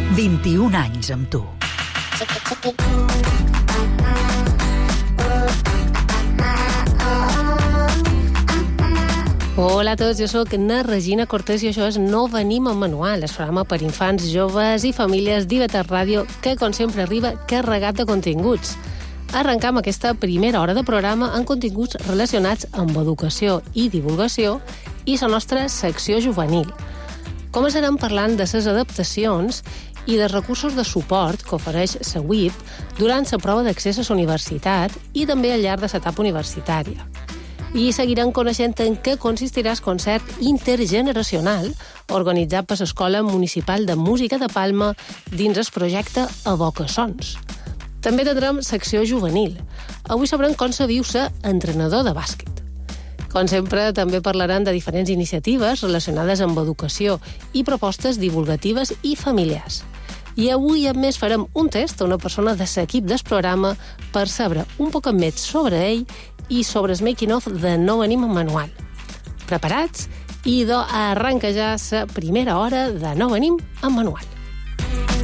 21 anys amb tu. Hola a tots, jo soc na Regina Cortés i això és No Venim amb Manual, el programa per infants, joves i famílies d'IV3 Ràdio que, com sempre, arriba carregat de continguts. Arrencam aquesta primera hora de programa amb continguts relacionats amb educació i divulgació i la nostra secció juvenil. Començarem parlant de les adaptacions i dels recursos de suport que ofereix la UIP durant la prova d'accés a la universitat i també al llarg de l'etapa universitària. I seguirem coneixent en què consistirà el concert intergeneracional organitzat per l'Escola Municipal de Música de Palma dins el projecte Evocassons. També tindrem secció juvenil. Avui sabrem com se viu ser entrenador de bàsquet. Com sempre, també parlarem de diferents iniciatives relacionades amb educació i propostes divulgatives i familiars. I avui, a més, farem un test a una persona de l'equip del programa per saber un poc més sobre ell i sobre el making-of de No Venim amb Manual. Preparats? Idò, arrenca ja la primera hora de No Venim amb Manual.